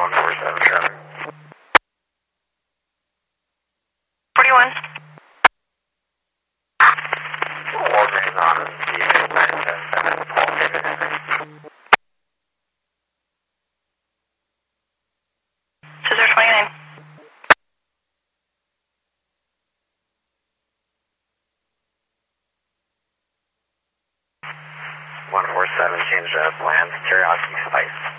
147 traffic. 41. Walgreens on Stevens 977, Paul David Henry. Scissor 29. 147, change plans, Curiosity Spice.